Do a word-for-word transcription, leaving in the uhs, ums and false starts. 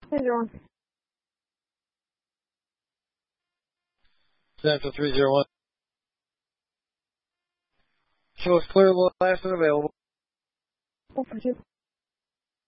three zero one. Central three zero one. Show us clear, last and available. four four two.